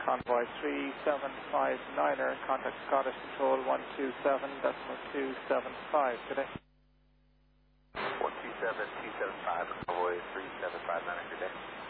Convoy 3759er, contact Scottish Control 127.275 today. 127.275, Convoy 3759er, good day.